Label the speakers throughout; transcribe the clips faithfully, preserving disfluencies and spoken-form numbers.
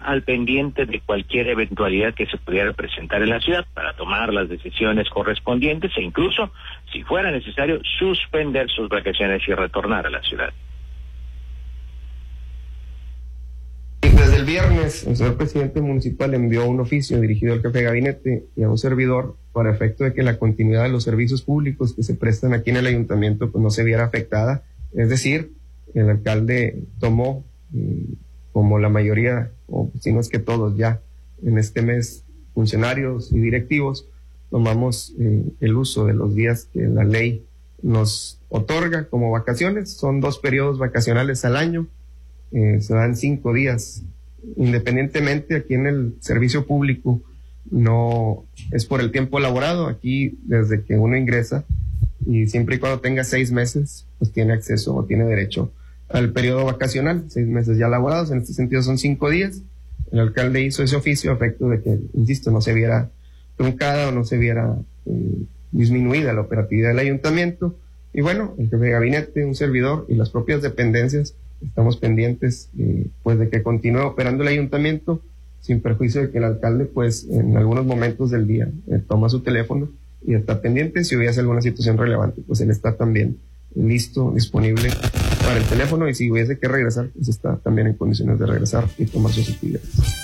Speaker 1: al pendiente de cualquier eventualidad que se pudiera presentar en la ciudad para tomar las decisiones correspondientes e incluso, si fuera necesario, suspender sus vacaciones y retornar a la ciudad.
Speaker 2: Desde el viernes, el señor presidente municipal envió un oficio dirigido al jefe de gabinete y a un servidor para efecto de que la continuidad de los servicios públicos que se prestan aquí en el ayuntamiento pues no se viera afectada. Es decir, el alcalde tomó, como la mayoría, o si no es que todos ya, en este mes, funcionarios y directivos, tomamos eh, el uso de los días que la ley nos otorga como vacaciones. Son dos periodos vacacionales al año. Eh, se dan cinco días. Independientemente, aquí en el servicio público no es por el tiempo laborado. Aquí, desde que uno ingresa y siempre y cuando tenga seis meses, pues tiene acceso o tiene derecho al periodo vacacional, seis meses ya laborados. En este sentido son cinco días. El alcalde hizo ese oficio a efecto de que, insisto, no se viera truncada o no se viera eh, disminuida la operatividad del ayuntamiento. Y bueno, el jefe de gabinete, un servidor y las propias dependencias estamos pendientes eh, pues de que continúe operando el ayuntamiento, sin perjuicio de que el alcalde pues en algunos momentos del día eh, toma su teléfono y está pendiente. Si hubiese alguna situación relevante, pues él está también listo, disponible para el teléfono, y si hubiese que regresar, pues está también en condiciones de regresar y tomar sus actividades.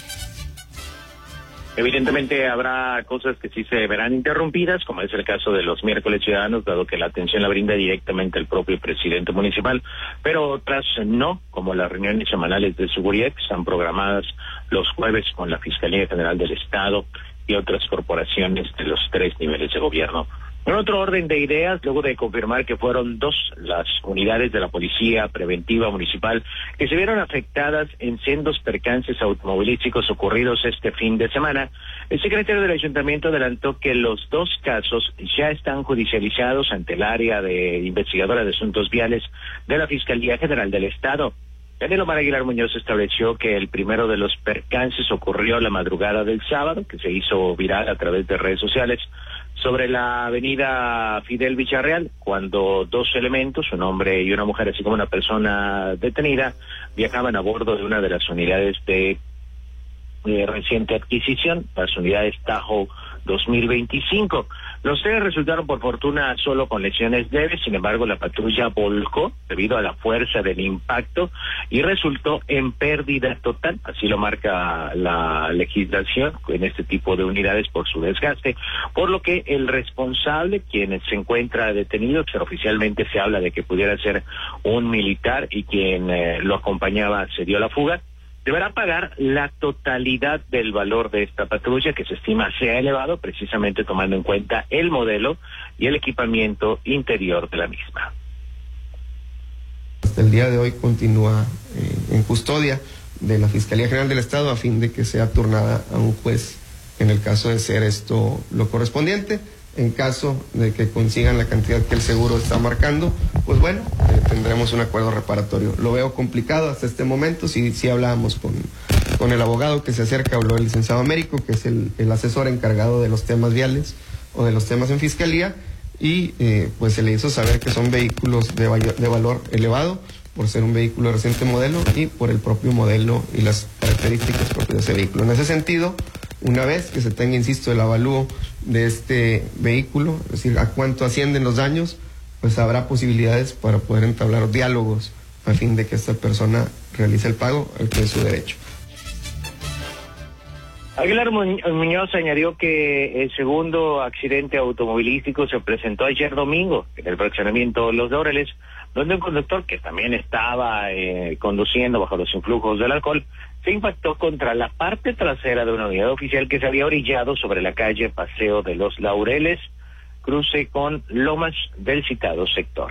Speaker 1: Evidentemente habrá cosas que sí se verán interrumpidas, como es el caso de los miércoles ciudadanos, dado que la atención la brinda directamente el propio presidente municipal, pero otras no, como las reuniones semanales de seguridad que están programadas los jueves con la Fiscalía General del Estado y otras corporaciones de los tres niveles de gobierno. En otro orden de ideas, luego de confirmar que fueron dos las unidades de la Policía Preventiva Municipal que se vieron afectadas en sendos percances automovilísticos ocurridos este fin de semana, el secretario del Ayuntamiento adelantó que los dos casos ya están judicializados ante el área de investigadora de asuntos viales de la Fiscalía General del Estado. Daniel Omar Aguilar Muñoz estableció que el primero de los percances ocurrió la madrugada del sábado, que se hizo viral a través de redes sociales, sobre la avenida Fidel Villarreal, cuando dos elementos, un hombre y una mujer, así como una persona detenida, viajaban a bordo de una de las unidades de, de reciente adquisición, las unidades Tahoe dos mil veinticinco. Los tres resultaron por fortuna solo con lesiones leves, sin embargo la patrulla volcó debido a la fuerza del impacto y resultó en pérdida total, así lo marca la legislación en este tipo de unidades por su desgaste, por lo que el responsable, quien se encuentra detenido, que oficialmente se habla de que pudiera ser un militar y quien eh, lo acompañaba se dio la fuga, deberá pagar la totalidad del valor de esta patrulla, que se estima sea elevado, precisamente tomando en cuenta el modelo y el equipamiento interior de la misma.
Speaker 2: Hasta el día de hoy continúa eh, en custodia de la Fiscalía General del Estado a fin de que sea turnada a un juez en el caso de ser esto lo correspondiente. En caso de que consigan la cantidad que el seguro está marcando, pues bueno, eh, tendremos un acuerdo reparatorio. Lo veo complicado hasta este momento. Si sí, sí hablábamos con, con el abogado que se acerca, habló el licenciado Américo, que es el, el asesor encargado de los temas viales o de los temas en fiscalía, y eh, pues se le hizo saber que son vehículos de, de valor elevado por ser un vehículo de reciente modelo y por el propio modelo y las características propias de ese vehículo. En ese sentido, una vez que se tenga, insisto, el avalúo de este vehículo, es decir, a cuánto ascienden los daños, pues habrá posibilidades para poder entablar diálogos a fin de que esta persona realice el pago al que es su derecho.
Speaker 1: Aguilar Muñoz añadió que el segundo accidente automovilístico se presentó ayer domingo en el fraccionamiento Los Laureles, donde un conductor que también estaba eh, conduciendo bajo los influjos del alcohol se impactó contra la parte trasera de una unidad oficial que se había orillado sobre la calle Paseo de los Laureles, cruce con Lomas del citado sector.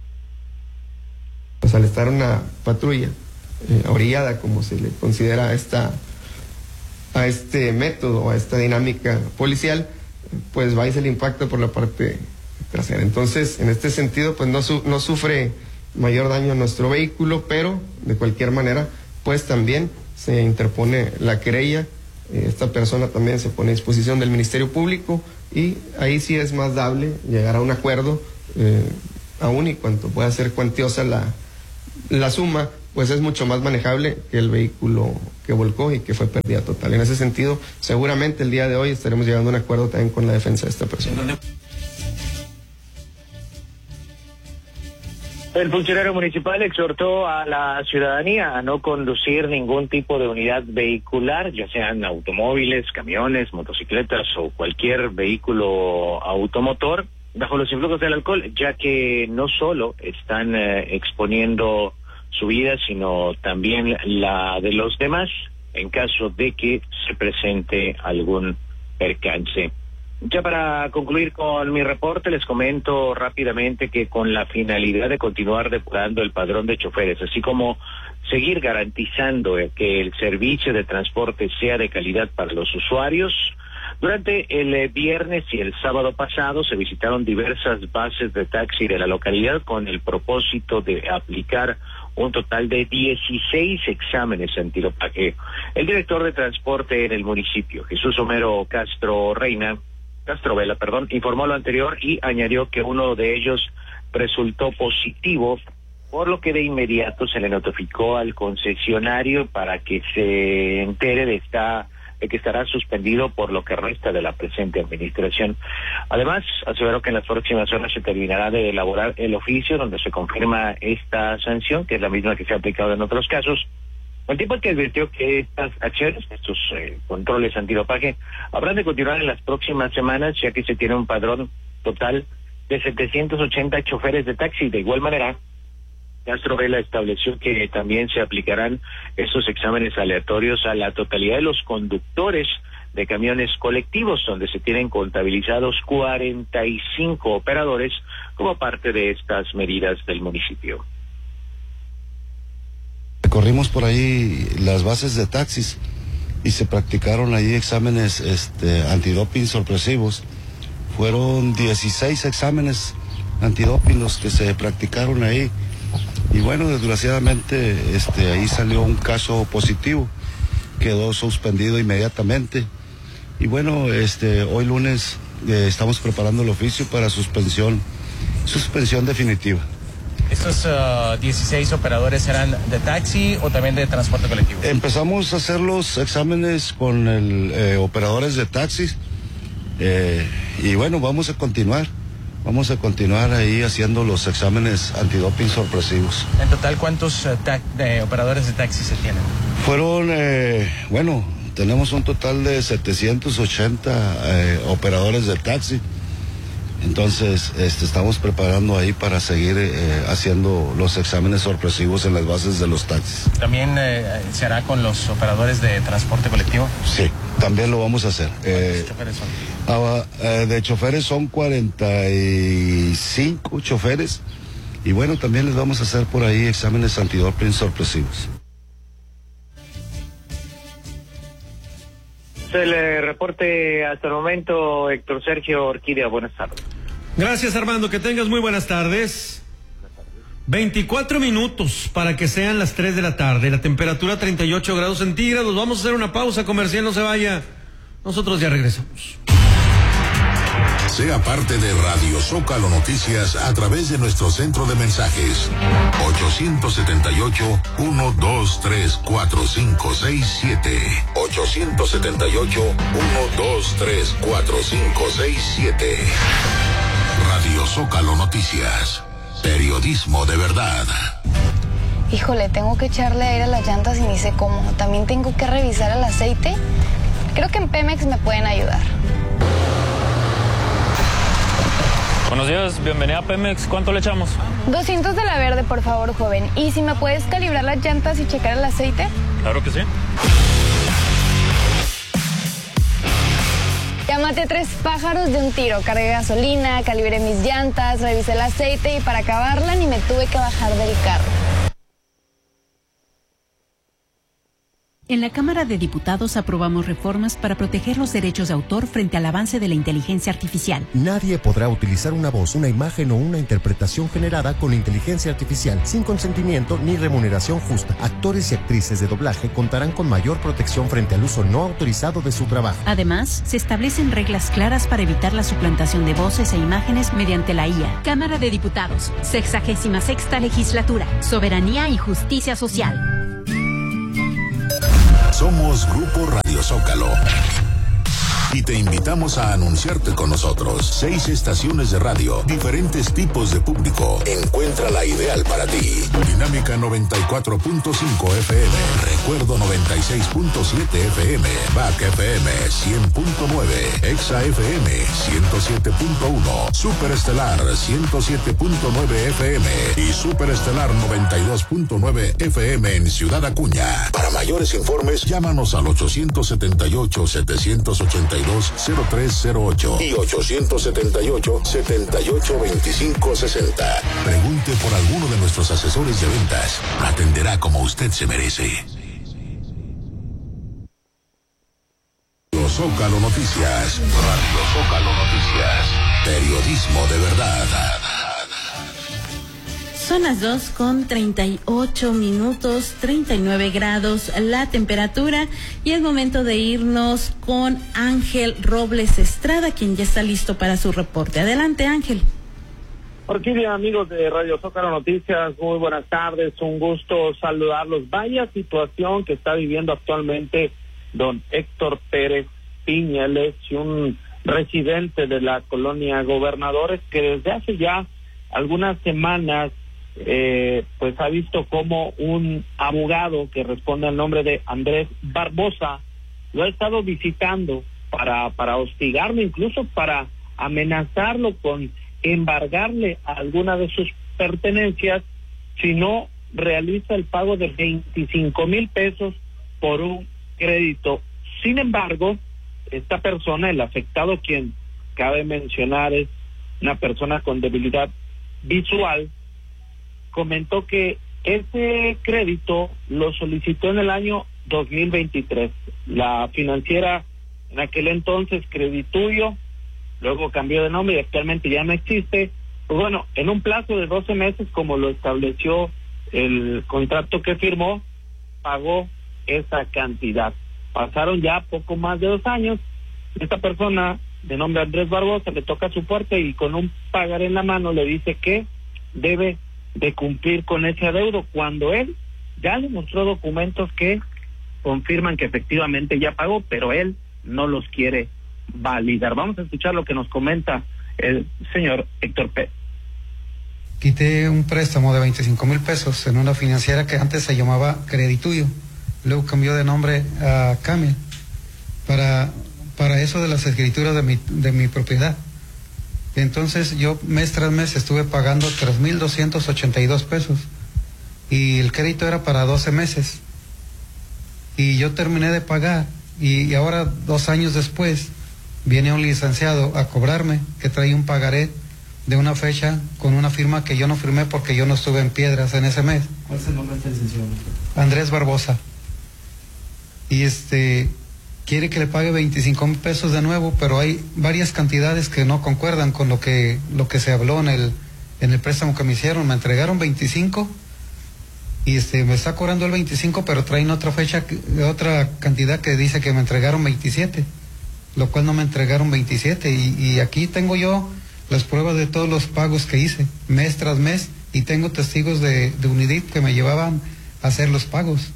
Speaker 2: Pues al estar una patrulla eh, orillada, como se le considera a esta a este método, a esta dinámica policial, pues va y se le impacta por la parte trasera. Entonces, en este sentido, pues no, su, no sufre mayor daño a nuestro vehículo, pero de cualquier manera, pues también se interpone la querella. Eh, esta persona también se pone a disposición del Ministerio Público y ahí sí es más dable llegar a un acuerdo, eh, aún y cuanto pueda ser cuantiosa la, la suma, pues es mucho más manejable que el vehículo que volcó y que fue pérdida total. En ese sentido, seguramente el día de hoy estaremos llegando a un acuerdo también con la defensa de esta persona.
Speaker 1: El funcionario municipal exhortó a la ciudadanía a no conducir ningún tipo de unidad vehicular, ya sean automóviles, camiones, motocicletas o cualquier vehículo automotor, bajo los influjos del alcohol, ya que no solo están eh, exponiendo su vida, sino también la de los demás, en caso de que se presente algún percance. Ya para concluir con mi reporte, les comento rápidamente que con la finalidad de continuar depurando el padrón de choferes, así como seguir garantizando que el servicio de transporte sea de calidad para los usuarios, durante el viernes y el sábado pasado se visitaron diversas bases de taxi de la localidad con el propósito de aplicar un total de dieciséis exámenes antidopaje. El director de transporte en el municipio, Jesús Homero Castro Reina, Castro Vela, perdón, informó lo anterior y añadió que uno de ellos resultó positivo, por lo que de inmediato se le notificó al concesionario para que se entere de esta de que estará suspendido por lo que resta de la presente administración. Además, aseveró que en las próximas horas se terminará de elaborar el oficio donde se confirma esta sanción, que es la misma que se ha aplicado en otros casos. El tiempo que advirtió que estas acciones, estos eh, controles antidopaje, habrán de continuar en las próximas semanas, ya que se tiene un padrón total de setecientos ochenta choferes de taxi. De igual manera, Castro Vela estableció que también se aplicarán estos exámenes aleatorios a la totalidad de los conductores de camiones colectivos, donde se tienen contabilizados cuarenta y cinco operadores como parte de estas medidas del municipio.
Speaker 3: Corrimos por ahí las bases de taxis y se practicaron ahí exámenes este, antidoping sorpresivos. Fueron dieciséis exámenes antidoping los que se practicaron ahí. Y bueno, desgraciadamente este, ahí salió un caso positivo, quedó suspendido inmediatamente. Y bueno, este, hoy lunes eh, estamos preparando el oficio para suspensión, suspensión definitiva.
Speaker 4: ¿Estos uh, dieciséis operadores eran de taxi o también de transporte colectivo?
Speaker 3: Empezamos a hacer los exámenes con el eh, operadores de taxis eh, y bueno, vamos a continuar. Vamos a continuar ahí haciendo los exámenes antidoping sorpresivos.
Speaker 4: En total, ¿cuántos uh, de operadores de taxi se tienen?
Speaker 3: Fueron, eh, bueno, tenemos un total de setecientos ochenta eh, operadores de taxi. Entonces, este, estamos preparando ahí para seguir eh, haciendo los exámenes sorpresivos en las bases de los taxis.
Speaker 4: ¿También eh, se hará con los operadores de transporte colectivo?
Speaker 3: Sí, también lo vamos a hacer.
Speaker 4: ¿Cuántos
Speaker 3: eh,
Speaker 4: choferes son?
Speaker 3: Ah, eh, de choferes son cuarenta y cinco choferes y bueno, también les vamos a hacer por ahí exámenes antidoping sorpresivos.
Speaker 1: El eh, reporte hasta el momento, Héctor Sergio Orquídea, buenas tardes.
Speaker 5: Gracias, Armando, que tengas muy buenas tardes. veinticuatro minutos para que sean las tres de la tarde, la temperatura treinta y ocho grados centígrados. Vamos a hacer una pausa comercial, no se vaya. Nosotros ya regresamos.
Speaker 6: Sea parte de Radio Zócalo Noticias a través de nuestro centro de mensajes ochocientos setenta y ocho, ciento veintitrés, cuarenta y cinco sesenta y siete ochocientos setenta y ocho, ciento veintitrés, cuarenta y cinco sesenta y siete. Radio Zócalo Noticias, periodismo de verdad.
Speaker 7: Híjole, tengo que echarle aire a las llantas y ni sé cómo. También tengo que revisar el aceite. Creo que en Pemex me pueden ayudar.
Speaker 8: Buenos días, bienvenida a Pemex. ¿Cuánto le echamos?
Speaker 7: doscientos de la verde, por favor, joven. ¿Y si me puedes calibrar las llantas y checar el aceite?
Speaker 8: Claro que sí.
Speaker 7: Ya maté tres pájaros de un tiro. Cargué gasolina, calibré mis llantas, revisé el aceite y para acabarla ni me tuve que bajar del carro.
Speaker 9: En la Cámara de Diputados aprobamos reformas para proteger los derechos de autor frente al avance de la inteligencia artificial.
Speaker 10: Nadie podrá utilizar una voz, una imagen o una interpretación generada con inteligencia artificial sin consentimiento ni remuneración justa. Actores y actrices de doblaje contarán con mayor protección frente al uso no autorizado de su trabajo.
Speaker 9: Además, se establecen reglas claras para evitar la suplantación de voces e imágenes mediante la I A. Cámara de Diputados, sexagésima sexta legislatura, soberanía y justicia social.
Speaker 6: Somos Grupo Radio Zócalo y te invitamos a anunciarte con nosotros. Seis estaciones de radio, diferentes tipos de público. Encuentra la ideal para ti. Dinámica noventa y cuatro punto cinco F M, Recuerdo noventa y seis punto siete F M, B A C F M cien punto nueve, Exa F M ciento siete punto uno, Superestelar ciento siete punto nueve F M y Superestelar noventa y dos punto nueve F M en Ciudad Acuña. Para mayores informes, llámanos al ochocientos setenta y ocho, setecientos ochenta y dos, cero tres cero ocho y ochocientos setenta y ocho, setenta y ocho, veinticinco sesenta. Pregunte por alguno de nuestros asesores de ventas. Atenderá como usted se merece. Radio Zócalo Noticias. Radio Zócalo Noticias. Periodismo de verdad.
Speaker 11: Son las dos con treinta y ocho minutos, treinta y nueve grados la temperatura, y es momento de irnos con Ángel Robles Estrada, quien ya está listo para su reporte. Adelante, Ángel.
Speaker 12: Orquídea, amigos de Radio Zócalo Noticias, muy buenas tardes, un gusto saludarlos. Vaya situación que está viviendo actualmente don Héctor Pérez Piña, él es un residente de la colonia Gobernadores que desde hace ya algunas semanas Eh, pues ha visto como un abogado que responde al nombre de Andrés Barbosa lo ha estado visitando para para hostigarlo, incluso para amenazarlo con embargarle alguna de sus pertenencias si no realiza el pago de veinticinco mil pesos por un crédito. Sin embargo, esta persona, el afectado, quien cabe mencionar es una persona con debilidad visual, comentó que ese crédito lo solicitó en el año dos mil veintitrés. La financiera en aquel entonces, Credituyo, luego cambió de nombre y actualmente ya no existe. Pues bueno, en un plazo de doce meses, como lo estableció el contrato que firmó, pagó esa cantidad. Pasaron ya poco más de dos años. Esta persona, de nombre Andrés Barbosa, le toca su puerta y con un pagaré en la mano le dice que debe de cumplir con ese adeudo, cuando él ya le mostró documentos que confirman que efectivamente ya pagó, pero él no los quiere validar. Vamos a escuchar lo que nos comenta el señor Héctor P.
Speaker 13: Quité un préstamo de veinticinco mil pesos en una financiera que antes se llamaba Credituyo, luego cambió de nombre a Camel, para, para eso de las escrituras de mi, de mi propiedad. Entonces yo mes tras mes estuve pagando tres mil doscientos ochenta y dos pesos y el crédito era para doce meses y yo terminé de pagar y, y ahora dos años después viene un licenciado a cobrarme que trae un pagaré de una fecha con una firma que yo no firmé porque yo no estuve en Piedras en ese mes.
Speaker 14: ¿Cuál es el nombre de este licenciado?
Speaker 13: Andrés Barbosa. Y este... quiere que le pague veinticinco mil pesos de nuevo, pero hay varias cantidades que no concuerdan con lo que lo que se habló en el en el préstamo que me hicieron. Me entregaron veinticinco y este me está cobrando el veinticinco, pero traen otra fecha, otra cantidad que dice que me entregaron veintisiete, lo cual no me entregaron veintisiete, y, y aquí tengo yo las pruebas de todos los pagos que hice mes tras mes y tengo testigos de, de Unidip que me llevaban a hacer los pagos.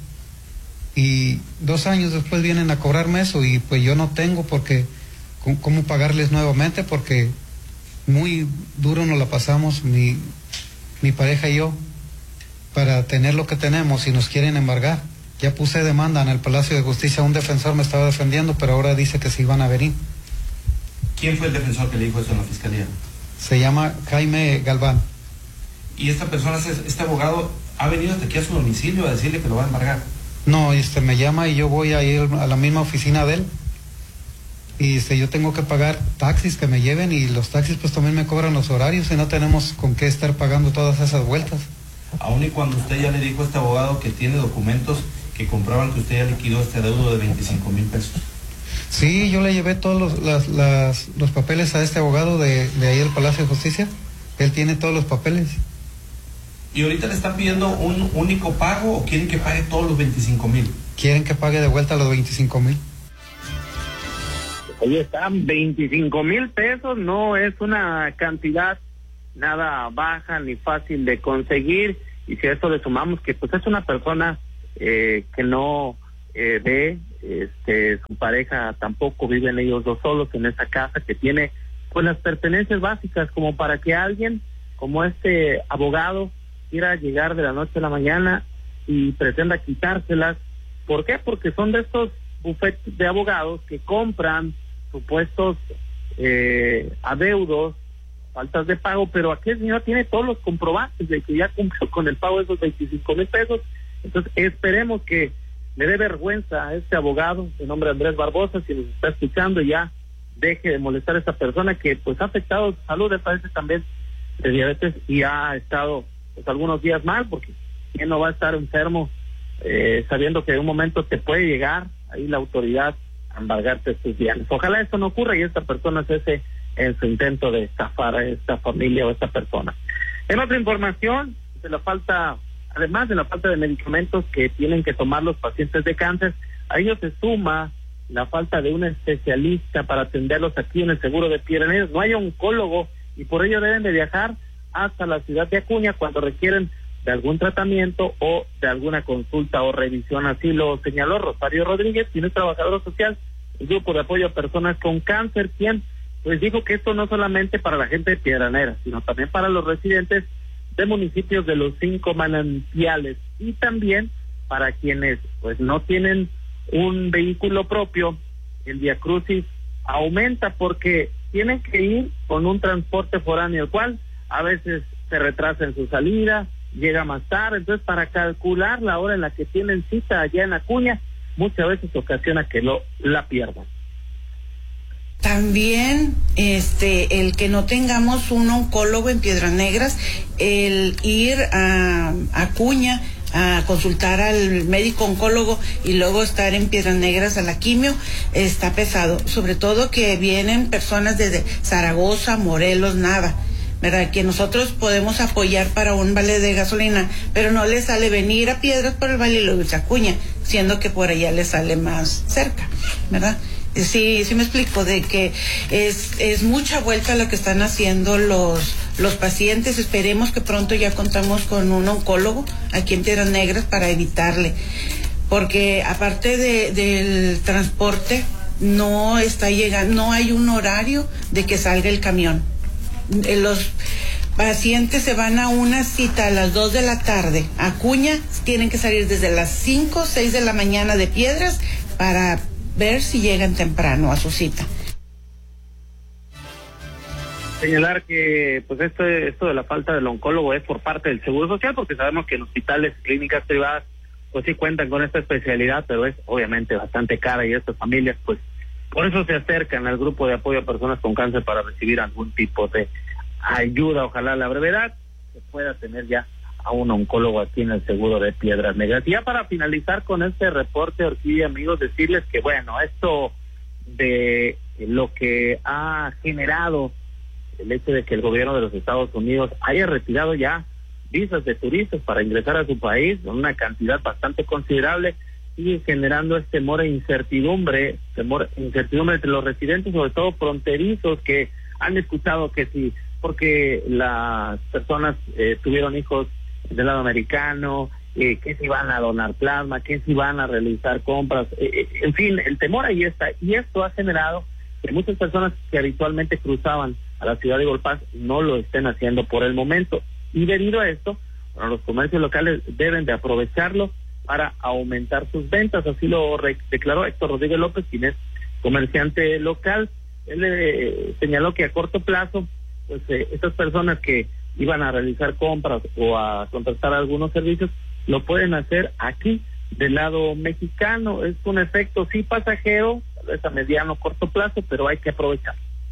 Speaker 13: Y dos años después vienen a cobrarme eso y pues yo no tengo porque cómo pagarles nuevamente, porque muy duro nos la pasamos mi, mi pareja y yo para tener lo que tenemos y nos quieren embargar. Ya puse demanda en el Palacio de Justicia, un defensor me estaba defendiendo, pero ahora dice que sí van a venir.
Speaker 14: ¿Quién fue el defensor que le dijo eso en la fiscalía?
Speaker 13: Se llama Jaime Galván.
Speaker 14: ¿Y esta persona, este abogado, ha venido hasta aquí a su domicilio a decirle que lo va a embargar?
Speaker 13: No, este me llama y yo voy a ir a la misma oficina de él y este yo tengo que pagar taxis que me lleven y los taxis pues también me cobran los horarios y no tenemos con qué estar pagando todas esas vueltas.
Speaker 14: Aún y cuando usted ya le dijo a este abogado que tiene documentos que compraban que usted ya liquidó este adeudo de veinticinco mil pesos.
Speaker 13: Sí, yo le llevé todos los, las, las, los papeles a este abogado de, de ahí del Palacio de Justicia. Él tiene todos los papeles.
Speaker 14: ¿Y ahorita le están pidiendo un único pago o quieren que pague todos los veinticinco mil?
Speaker 13: Quieren que pague de vuelta los veinticinco mil.
Speaker 12: Ahí están, veinticinco mil pesos, no es una cantidad nada baja ni fácil de conseguir, y si a eso le sumamos que pues es una persona eh, que no eh, ve, este, su pareja tampoco, viven ellos dos solos en esa casa, que tiene pues las pertenencias básicas como para que alguien como este abogado quiera llegar de la noche a la mañana y pretenda quitárselas. ¿Por qué? Porque son de estos bufetes de abogados que compran supuestos eh, adeudos, faltas de pago, pero aquí el señor tiene todos los comprobantes de que ya cumplió con el pago de esos veinticinco mil pesos. Entonces esperemos que le dé vergüenza a este abogado de nombre Andrés Barbosa, si nos está escuchando, ya deje de molestar a esta persona que pues ha afectado su salud, le parece también de diabetes, y ha estado pues algunos días mal, porque quién no va a estar enfermo eh, sabiendo que en un momento te puede llegar ahí la autoridad a embargarte tus bienes. Ojalá esto no ocurra y esta persona cese en su intento de estafar a esta familia o a esta persona. En otra información, de la falta, además de la falta de medicamentos que tienen que tomar los pacientes de cáncer, a ello se suma la falta de un especialista para atenderlos aquí en el seguro de Piedras Negras. No hay oncólogo y por ello deben de viajar hasta la ciudad de Acuña cuando requieren de algún tratamiento o de alguna consulta o revisión. Así lo señaló Rosario Rodríguez, quien es trabajadora social del grupo de apoyo a personas con cáncer, quien pues dijo que esto no solamente para la gente de Piedras Negras, sino también para los residentes de municipios de los cinco manantiales y también para quienes pues no tienen un vehículo propio. El viacrucis aumenta porque tienen que ir con un transporte foráneo, el cual a veces se retrasa en su salida, llega más tarde. Entonces, para calcular la hora en la que tienen cita allá en Acuña, muchas veces ocasiona que lo la pierdan.
Speaker 15: También este el que no tengamos un oncólogo en Piedras Negras, el ir a Acuña a consultar al médico oncólogo y luego estar en Piedras Negras a la quimio, está pesado, sobre todo que vienen personas desde Zaragoza, Morelos, Nava, ¿verdad? Que nosotros podemos apoyar para un vale de gasolina, pero no les sale venir a Piedras por el vale y luego a Acuña, siendo que por allá les sale más cerca, ¿verdad? Sí, sí me explico, de que es, es mucha vuelta lo que están haciendo los, los pacientes. Esperemos que pronto ya contamos con un oncólogo aquí en Piedras Negras para evitarle, porque aparte de, del transporte, no está llegando, no hay un horario de que salga el camión. Los pacientes se van a una cita a las dos de la tarde. Acuña tienen que salir desde las cinco, seis de la mañana de Piedras para ver si llegan temprano a su cita.
Speaker 12: Señalar que pues esto, esto de la falta del oncólogo es por parte del Seguro Social, porque sabemos que en hospitales, clínicas privadas, pues sí cuentan con esta especialidad, pero es obviamente bastante cara y estas familias pues por eso se acercan al grupo de apoyo a personas con cáncer para recibir algún tipo de ayuda. Ojalá a la brevedad se pueda tener ya a un oncólogo aquí en el seguro de Piedras Negras. Y ya para finalizar con este reporte, Orquídea, amigos, decirles que bueno, esto de lo que ha generado el hecho de que el gobierno de los Estados Unidos haya retirado ya visas de turistas para ingresar a su país, una cantidad bastante considerable, sigue generando este temor e incertidumbre, temor e incertidumbre entre los residentes, sobre todo fronterizos, que han escuchado que si, porque las personas eh, tuvieron hijos del lado americano, eh, que si van a donar plasma, que si van a realizar compras, eh, en fin, el temor ahí está, y esto ha generado que muchas personas que habitualmente cruzaban a la ciudad de Golpaz no lo estén haciendo por el momento, y debido a esto, bueno, los comercios locales deben de aprovecharlo para aumentar sus ventas. Así lo re- declaró Héctor Rodríguez López, quien es comerciante local. Él eh, señaló que a corto plazo, pues eh, estas personas que iban a realizar compras o a contratar algunos servicios, lo pueden hacer aquí del lado mexicano. Es un efecto sí pasajero, tal vez a mediano o corto plazo, pero hay que aprovechar.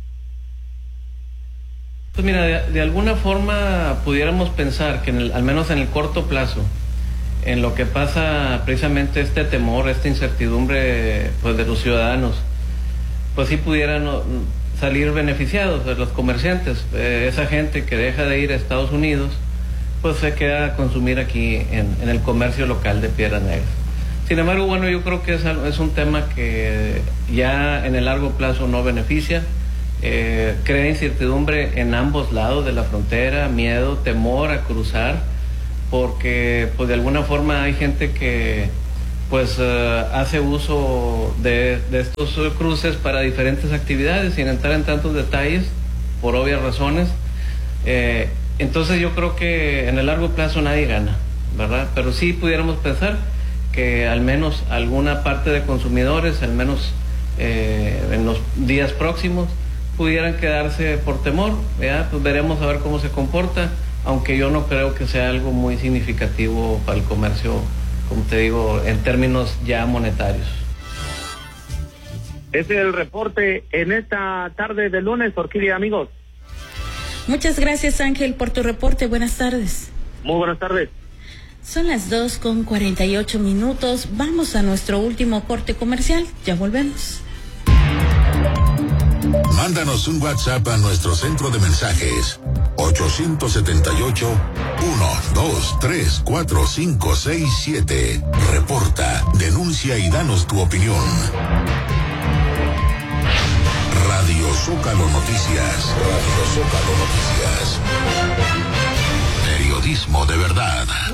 Speaker 16: Pues mira, de, de alguna forma pudiéramos pensar que en el, al menos en el corto plazo, en lo que pasa precisamente este temor, esta incertidumbre pues de los ciudadanos, pues sí pudieran salir beneficiados de los comerciantes. Eh, esa gente que deja de ir a Estados Unidos, pues se queda a consumir aquí en, en el comercio local de Piedras Negras. Sin embargo, bueno, yo creo que es, es un tema que ya en el largo plazo no beneficia, eh, crea incertidumbre en ambos lados de la frontera, miedo, temor a cruzar, porque pues de alguna forma hay gente que pues uh, hace uso de, de estos cruces para diferentes actividades, sin entrar en tantos detalles, por obvias razones. Eh, entonces yo creo que en el largo plazo nadie gana, ¿verdad? Pero sí pudiéramos pensar que al menos alguna parte de consumidores, al menos eh, en los días próximos, pudieran quedarse por temor, ¿verdad? Pues veremos a ver cómo se comporta, aunque yo no creo que sea algo muy significativo para el comercio, como te digo, en términos ya monetarios.
Speaker 12: Ese es el reporte en esta tarde de lunes, Orquídea, amigos.
Speaker 11: Muchas gracias, Ángel, por tu reporte. Buenas tardes.
Speaker 12: Muy buenas tardes.
Speaker 11: Son las dos con cuarenta y ocho minutos. Vamos a nuestro último corte comercial. Ya volvemos.
Speaker 6: Mándanos un WhatsApp a nuestro centro de mensajes ocho siete ocho, uno dos tres cuatro cinco seis siete. Reporta, denuncia y danos tu opinión. Radio Zócalo Noticias. Radio Zócalo Noticias. Periodismo de verdad.